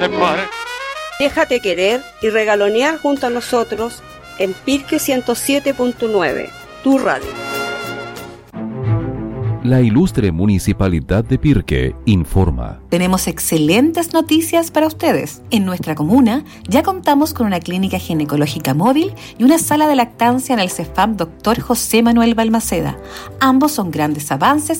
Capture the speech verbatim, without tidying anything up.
separe. Déjate querer y regalonear junto a nosotros en Pirque ciento siete punto nueve, tu radio. La ilustre Municipalidad de Pirque informa. Tenemos excelentes noticias para ustedes. En nuestra comuna ya contamos con una clínica ginecológica móvil y una sala de lactancia en el CEFAM doctor José Manuel Balmaceda. Ambos son grandes avances